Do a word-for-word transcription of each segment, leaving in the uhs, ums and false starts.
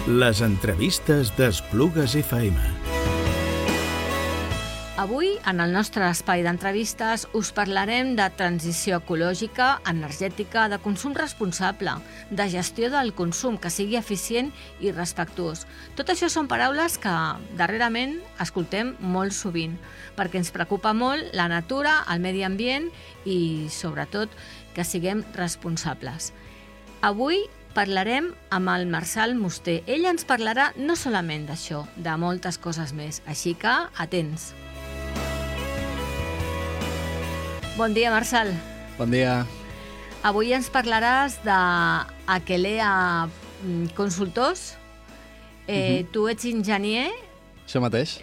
Les entrevistes d'Esplugues F M. Avui, en el nostre espai d'entrevistes, us parlarem de transició ecològica, energètica, de consum responsable, de gestió del consum, que sigui eficient i respectuós. Tot això són paraules que darrerament escoltem molt sovint, perquè ens preocupa molt la natura, el medi ambient i, sobretot, que siguem responsables. Avui parlarem amb el Marçal Musté. Ell ens parlarà no solament d'això, de moltes coses més. Així que, atents. Bon dia, Marçal. Bon dia. Avui ens parlaràs d'Akelea Consultors. Eh, uh-huh. Tu ets enginyer. Això mateix.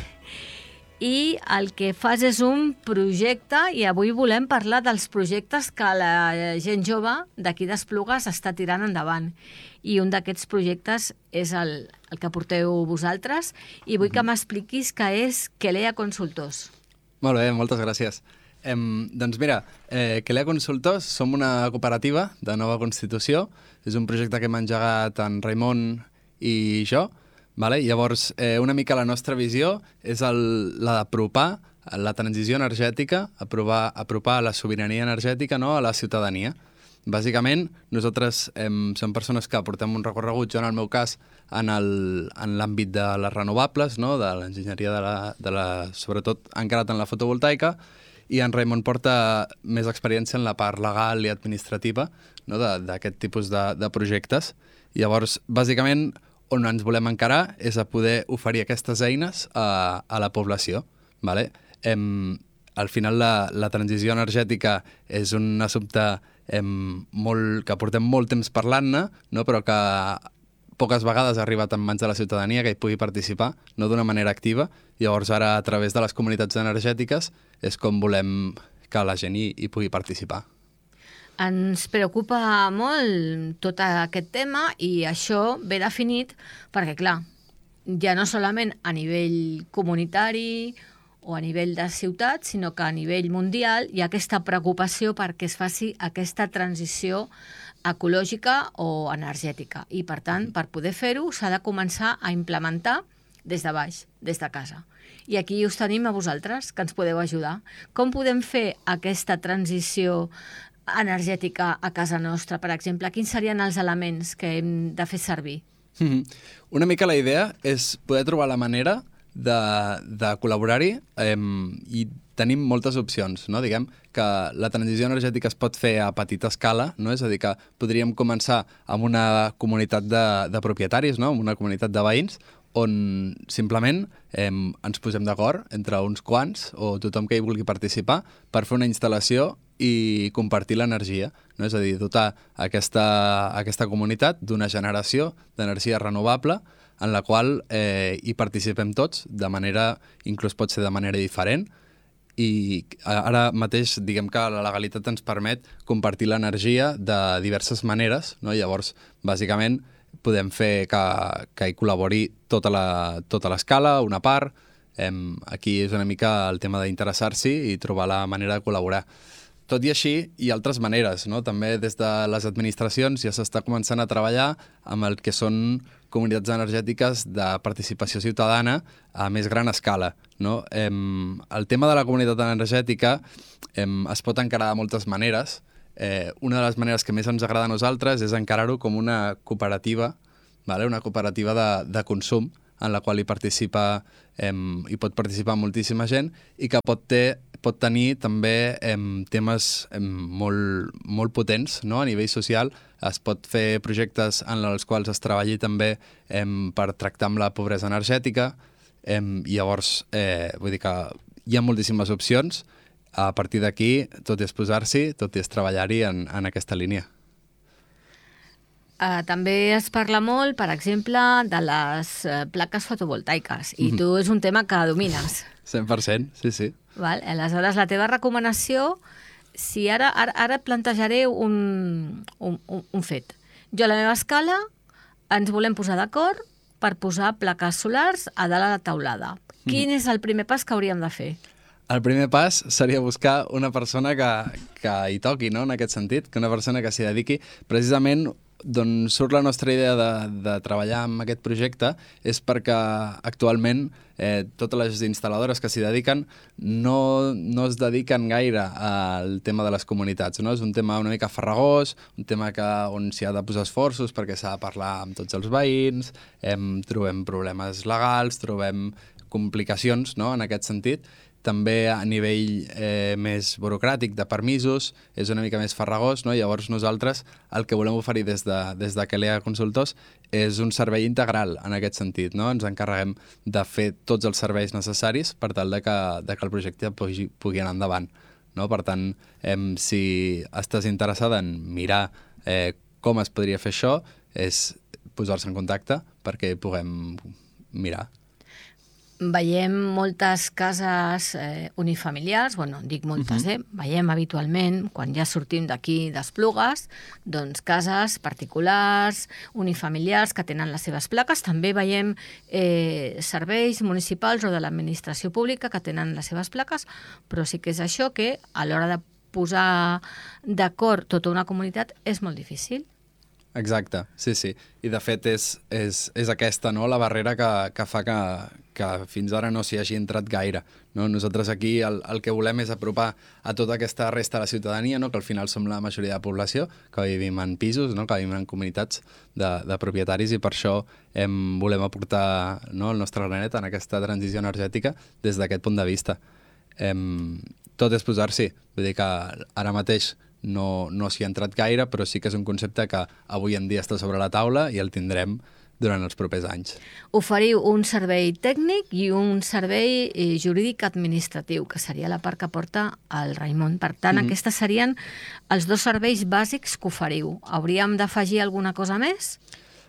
I el que fas és un projecte, i avui volem parlar dels projectes que la gent jove d'aquí d'Esplugues està tirant endavant. I un d'aquests projectes és el, el que porteu vosaltres, i vull uh-huh. que m'expliquis què és Kelea Consultors. Molt bé, moltes gràcies. Eh, doncs mira, eh, Kelea Consultors som una cooperativa de nova constitució. És un projecte que hem engegat en Raimon i jo. Vale? Llavors, eh, una mica la nostra visió és el, la d'apropar la transició energètica, apropar, apropar la sobirania energètica, no, a la ciutadania. Bàsicament, nosaltres eh, som persones que portem un recorregut, jo en el meu cas, en l'àmbit de les renovables, no, de l'enginyeria, de la, de la, sobretot encara en la fotovoltaica, i en Raimon porta més experiència en la part legal i administrativa, no, d'aquest tipus de, de projectes. Llavors, bàsicament, on ens volem encarar és a poder oferir aquestes eines a, a la població. Vale? Em, al final, la, la transició energètica és un assumpte em, molt, que portem molt temps parlant-ne, no? Però que poques vegades ha arribat en mans de la ciutadania que hi pugui participar, no d'una manera activa. Llavors, ara, a través de les comunitats energètiques, és com volem que la gent hi, hi pugui participar. Ens preocupa molt tot aquest tema i això ve definit perquè, clar, ja no solament a nivell comunitari o a nivell de ciutat, sinó que a nivell mundial hi ha aquesta preocupació perquè es faci aquesta transició ecològica o energètica. I, per tant, per poder fer-ho s'ha de començar a implementar des de baix, des de casa. I aquí us tenim a vosaltres, que ens podeu ajudar. Com podem fer aquesta transició energètica a casa nostra, per exemple? Quins serien els elements que hem de fer servir? Mm-hmm. Una mica la idea és poder trobar la manera de, de col·laborar-hi eh, i tenim moltes opcions, no? Diguem que la transició energètica es pot fer a petita escala, no? És a dir, que podríem començar amb una comunitat de, de propietaris, no? Amb una comunitat de veïns, on simplement eh, ens posem d'acord entre uns quants o tothom que hi vulgui participar per fer una instal·lació i compartir l'energia, no? És a dir, dotar aquesta, aquesta comunitat d'una generació d'energia renovable en la qual eh, hi participem tots, de manera, inclús pot ser de manera diferent, i ara mateix diguem que la legalitat ens permet compartir l'energia de diverses maneres, no? Llavors, bàsicament, podem fer que, que hi col·labori tota la, tota l'escala, una part. Eh, aquí és una mica el tema d'interessar-s'hi i trobar la manera de col·laborar. Tot i així, hi ha altres maneres, no? També des de les administracions ja s'està començant a treballar amb el que són comunitats energètiques de participació ciutadana a més gran escala, no? Eh, el tema de la comunitat energètica eh, es pot encarar de moltes maneres. Eh, una de les maneres que més ens agrada a nosaltres és encarar-ho com una cooperativa, vale? Una cooperativa de, de consum, en la qual hi participa, eh, hi pot participar moltíssima gent i que pot, ter, pot tenir també eh, temes eh, molt, molt potents, no? A nivell social. Es pot fer projectes en els quals es treballi també eh, per tractar amb la pobresa energètica. Eh, llavors, eh, vull dir que hi ha moltíssimes opcions. A partir d'aquí, tot és posar-s'hi, tot és treballar-hi en, en aquesta línia. Uh, també es parla molt, per exemple, de les uh, plaques fotovoltaiques, i tu és un tema que domines. cent per cent, sí, sí. Val? Aleshores, la teva recomanació, si ara, ara, ara plantejaré un, un, un, un fet. Jo a la meva escala ens volem posar d'acord per posar plaques solars a dalt a la taulada. Quin mm. és el primer pas que hauríem de fer? El primer pas seria buscar una persona que, que hi toqui, no? En aquest sentit, que una persona que s'hi dediqui. Precisament d'on surt la nostra idea de, de treballar amb aquest projecte és perquè actualment eh, totes les instal·ladores que s'hi dediquen no, no es dediquen gaire al tema de les comunitats, no? És un tema una mica farragós, un tema que, on s'hi ha de posar esforços perquè s'ha de parlar amb tots els veïns, em, trobem problemes legals, trobem complicacions, no?, en aquest sentit. També a nivell eh, més burocràtic, de permisos, és una mica més farragós, no? Llavors nosaltres el que volem oferir des de, des de Kelea Consultors és un servei integral en aquest sentit, no? Ens encarreguem de fer tots els serveis necessaris per tal de que, de que el projecte pugui, pugui anar endavant, no? Per tant, eh, si estàs interessada en mirar eh, com es podria fer això, és posar-se en contacte perquè puguem mirar. Veiem moltes cases eh, unifamiliars, bueno, dic moltes, uh -huh. eh? Veiem habitualment, quan ja sortim d'aquí d'Esplugues, doncs cases particulars, unifamiliars que tenen les seves plaques. També veiem eh, serveis municipals o de l'administració pública que tenen les seves plaques, però sí que és això que a l'hora de posar d'acord tota una comunitat és molt difícil. Exacte, sí, sí. I de fet és, és, és aquesta, no?, la barrera que, que fa que, que fins ara no s'hi hagi entrat gaire, no? Nosaltres aquí el, el que volem és apropar a tota aquesta resta de la ciutadania, no?, que al final som la majoria de població, que vivim en pisos, no?, que vivim en comunitats de, de propietaris, i per això hem, volem aportar, no?, el nostre granet en aquesta transició energètica des d'aquest punt de vista. Hem, tot és posar-s'hi, vull dir que ara mateix no, no s'hi ha entrat gaire, però sí que és un concepte que avui en dia està sobre la taula i el tindrem durant els propers anys. Oferiu un servei tècnic i un servei eh, jurídic administratiu, que seria la part que porta el Raimon. Per tant, mm-hmm. aquests serien els dos serveis bàsics que oferiu. Hauríem d'afegir alguna cosa més?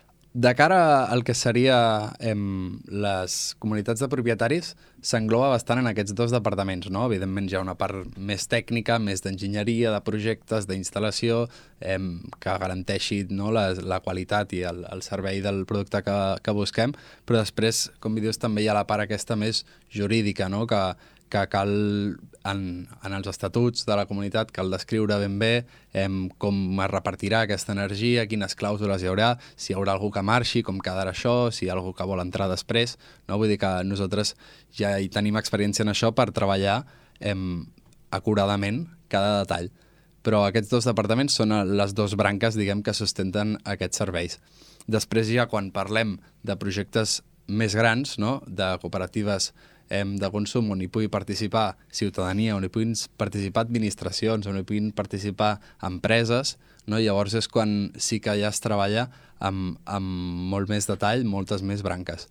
De cara al que seria em, les comunitats de propietaris, s'engloba bastant en aquests dos departaments, no? Evidentment hi ha una part més tècnica, més d'enginyeria, de projectes, d'instal·lació, em, que garanteixi, no?, la, la qualitat i el, el servei del producte que, que busquem, però després, com dius, també hi ha la part aquesta més jurídica, no?, que, que cal, en, en els estatuts de la comunitat, cal descriure ben bé em, com es repartirà aquesta energia, quines clàusules hi haurà, si hi haurà algú que marxi, com quedarà això, si hi ha algú que vol entrar després, no? Vull dir que nosaltres ja hi tenim experiència en això per treballar em, acuradament cada detall. Però aquests dos departaments són les dues branques, diguem, que sustenten aquests serveis. Després ja, quan parlem de projectes més grans, no?, de cooperatives de consum on hi pugui participar ciutadania, on hi puguin participar administracions, on hi puguin participar empreses, no? Llavors és quan sí que ja es treballa amb, amb molt més detall, moltes més branques.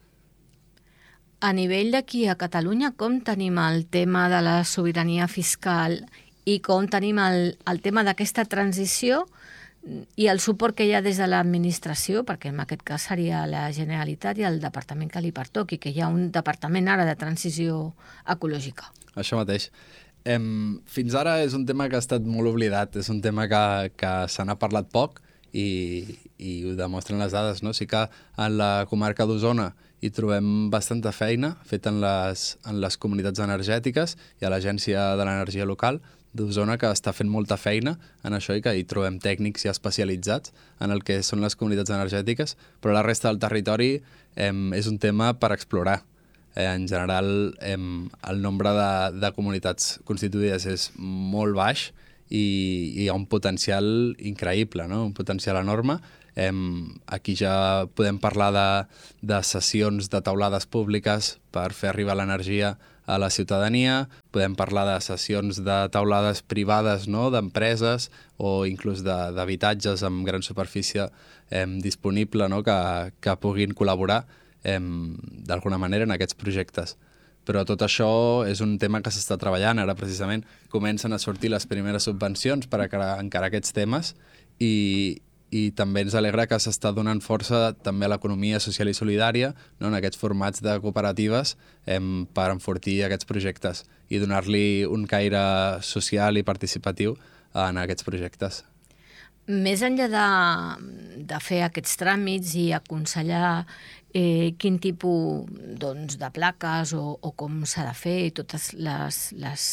A nivell d'aquí a Catalunya, com tenim el tema de la sobirania fiscal i com tenim el, el tema d'aquesta transició i el suport que hi ha des de l'administració, perquè en aquest cas seria la Generalitat i el departament que li pertoqui, que hi ha un departament ara de transició ecològica. Això mateix. Em, fins ara és un tema que ha estat molt oblidat, és un tema que, que se n'ha parlat poc i, i ho demostren les dades, no? Sí que en la comarca d'Osona hi trobem bastanta feina feta en les, en les comunitats energètiques i a l'Agència de l'Energia Local d'Osona, que està fent molta feina en això i que hi trobem tècnics ja especialitzats en el que són les comunitats energètiques, però la resta del territori em, és un tema per explorar. Eh, en general, em, el nombre de, de comunitats constituïdes és molt baix i, i hi ha un potencial increïble, no? Un potencial enorme. Em, aquí ja podem parlar de, de sessions de taulades públiques per fer arribar l'energia a la ciutadania, podem parlar de sessions de taulades privades, no?, d'empreses o inclús d'habitatges amb gran superfície eh, disponible, no?, que, que puguin col·laborar eh, d'alguna manera en aquests projectes. Però tot això és un tema que s'està treballant. Ara precisament comencen a sortir les primeres subvencions per encarar aquests temes i, i també ens alegra que s'està donant força també a l'economia social i solidària, no?, en aquests formats de cooperatives eh, per enfortir aquests projectes i donar-li un caire social i participatiu en aquests projectes. Més enllà de, de fer aquests tràmits i aconsellar eh, quin tipus doncs, de plaques o, o com s'ha de fer, totes les, les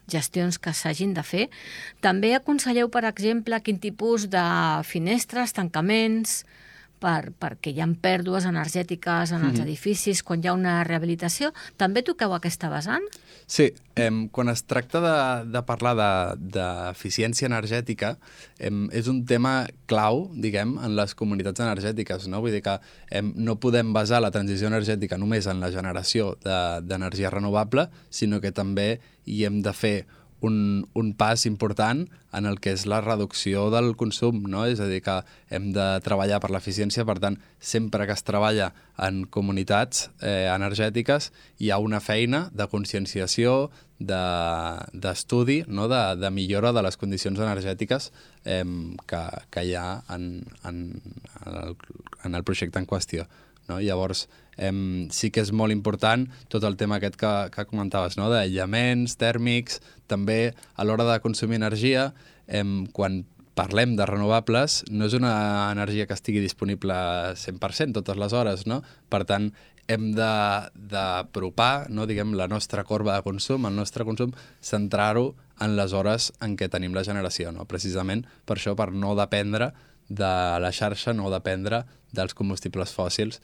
gestions que s'hagin de fer. També aconselleu, per exemple, quin tipus de finestres, tancaments, per, perquè hi ha pèrdues energètiques en els Mhm. edificis quan hi ha una rehabilitació. També toqueu aquesta vessant? Sí, em, quan es tracta de, de parlar de- d'eficiència energètica, em, és un tema clau, diguem, en les comunitats energètiques, no? Vull dir que em, no podem basar la transició energètica només en la generació de- d'energia renovable, sinó que també hi hem de fer un, un pas important en el que és la reducció del consum, no? És a dir, que hem de treballar per l'eficiència, per tant, sempre que es treballa en comunitats eh, energètiques hi ha una feina de conscienciació, de- d'estudi, no? de, de millora de les condicions energètiques eh, que, que hi ha en, en, en, el, en el projecte en qüestió. No? Llavors, em, sí que és molt important tot el tema aquest que, que comentaves, no? d'aïllaments tèrmics, també a l'hora de consumir energia, em, quan parlem de renovables, no és una energia que estigui disponible cent per cent totes les hores, no? Per tant, hem de- d'apropar, no? Diguem, la nostra corba de consum, el nostre consum, centrar-ho en les hores en què tenim la generació, no? Precisament per això, per no dependre de la xarxa, no dependre dels combustibles fòssils.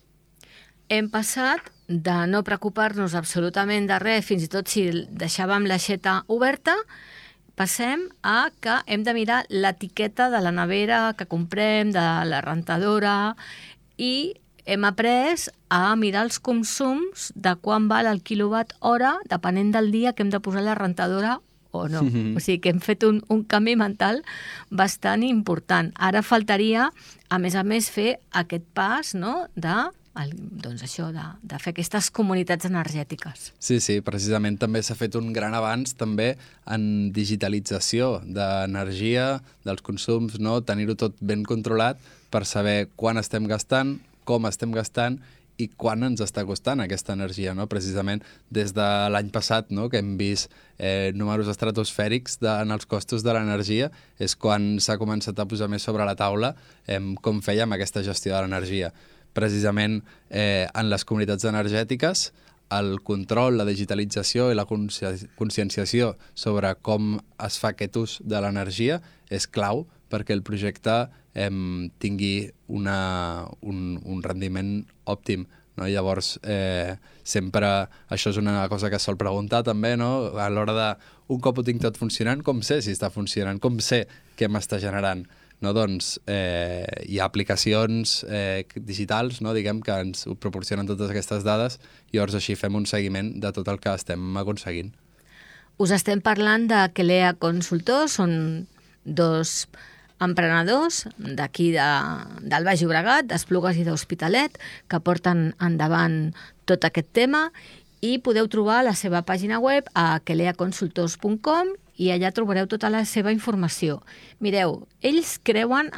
Hem passat de no preocupar-nos absolutament de res, fins i tot si deixàvem l'aixeta oberta, passem a que hem de mirar l'etiqueta de la nevera que comprem, de la rentadora, i hem après a mirar els consums de quan val el quilowatt hora, depenent del dia que hem de posar la rentadora o no. Mhm. O sigui que hem fet un, un canvi mental bastant important. Ara faltaria, a més a més, fer aquest pas, no?, de el, doncs això, de, de fer aquestes comunitats energètiques. Sí, sí, precisament també s'ha fet un gran avanç també en digitalització d'energia, dels consums, no? Tenir-ho tot ben controlat per saber quan estem gastant, com estem gastant i quan ens està costant aquesta energia, no? Precisament des de l'any passat, no? Que hem vist eh, números estratosfèrics de, en els costos de l'energia, és quan s'ha començat a posar més sobre la taula eh, com fèiem aquesta gestió de l'energia. Precisament eh, en les comunitats energètiques el control, la digitalització i la consci- conscienciació sobre com es fa aquest ús de l'energia és clau perquè el projecte eh, tingui una, un, un rendiment òptim. No? Llavors, eh, sempre això és una cosa que es sol preguntar també, no? A l'hora de, un cop ho tinc tot funcionant, com sé si està funcionant? Com sé què m'està generant? No, doncs eh, hi ha aplicacions eh, digitals, no, diguem, que ens proporcionen totes aquestes dades i llavors així fem un seguiment de tot el que estem aconseguint. Us estem parlant de Kelea Consultors, són dos emprenedors d'aquí de, del Baix Llobregat, d'Esplugues i d'Hospitalet, que porten endavant tot aquest tema i podeu trobar la seva pàgina web a kelea consultors punt com i allà trobareu tota la seva informació. Mireu, ells creuen